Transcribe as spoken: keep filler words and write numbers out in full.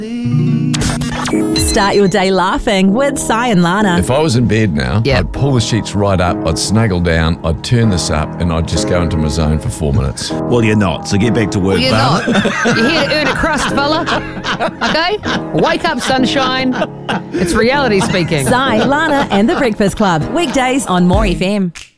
Start your day laughing with Si and Lana. If I was in bed now, Yep. I'd pull the sheets right up, I'd snuggle down, I'd turn this up, and I'd just go into my zone for four minutes. Well, you're not, so get back to work, Well, you're Barb. not. You're here to earn a crust, fella. Okay? Wake up, sunshine. It's reality speaking. Si, Lana and the Breakfast Club. Weekdays on More F M.